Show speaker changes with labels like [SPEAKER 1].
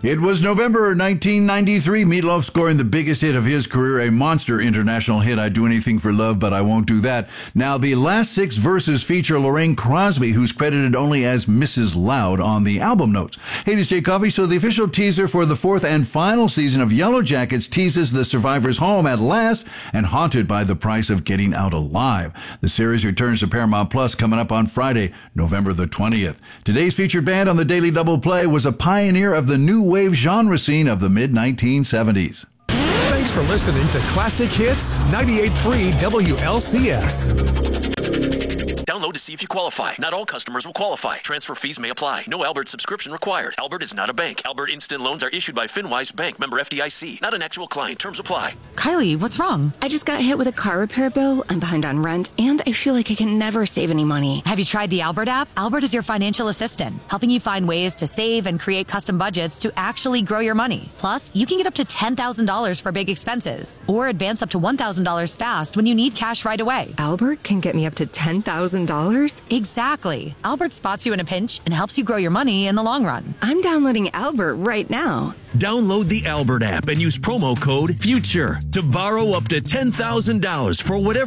[SPEAKER 1] It was November 1993. Meatloaf scoring the biggest hit of his career, a monster international hit, I'd Do Anything for Love, But I Won't Do That. Now, the last 6 verses feature Lorraine Crosby, who's credited only as Mrs. Loud on the album notes. Hey, this is Jay Coffey. So the official teaser for the 4th and final season of Yellow Jackets teases the survivors home at last and haunted by the price of getting out alive. The series returns to Paramount Plus coming up on Friday, November the 20th. Today's featured band on the Daily Double Play was a pioneer of the new wave genre scene of the mid-1970s.
[SPEAKER 2] Thanks for listening to Classic Hits 98.3 WLCS.
[SPEAKER 3] Download to see if you qualify. Not all customers will qualify. Transfer fees may apply. No Albert subscription required. Albert is not a bank. Albert Instant Loans are issued by FinWise Bank, member FDIC. Not an actual client. Terms apply.
[SPEAKER 4] Kylie, what's wrong?
[SPEAKER 5] I just got hit with a car repair bill. I'm behind on rent, and I feel like I can never save any money.
[SPEAKER 4] Have you tried the Albert app? Albert is your financial assistant, helping you find ways to save and create custom budgets to actually grow your money. Plus, you can get up to $10,000 for big expenses, or advance up to $1,000 fast when you need cash right away.
[SPEAKER 5] Albert can get me up to $10,000?
[SPEAKER 4] Exactly. Albert spots you in a pinch and helps you grow your money in the long run.
[SPEAKER 5] I'm downloading Albert right now.
[SPEAKER 3] Download the Albert app and use promo code FUTURE to borrow up to $10,000 for whatever